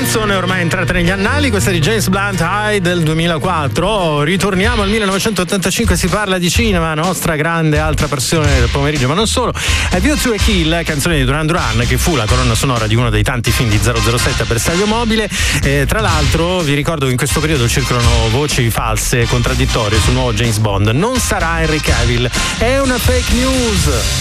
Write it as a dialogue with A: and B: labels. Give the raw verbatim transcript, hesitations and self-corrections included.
A: Canzone ormai entrata negli annali, questa di James Blunt, High del duemilaquattro. Ritorniamo al millenovecentottantacinque, si parla di cinema, nostra grande altra passione del pomeriggio, ma non solo. A View to a Kill, canzone di Duran Duran, che fu la colonna sonora di uno dei tanti film di zero zero sette per Stadio Mobile. Eh, tra l'altro vi ricordo che in questo periodo circolano voci false, contraddittorie sul nuovo James Bond. Non sarà Henry Cavill, è una fake news.